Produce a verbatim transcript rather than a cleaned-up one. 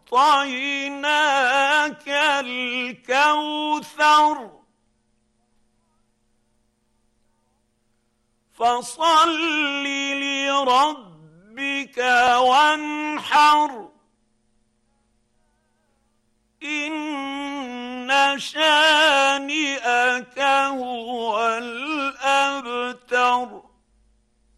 أعطيناك الكوثر فصل لربك وانحر إن شانئك هو الأبتر.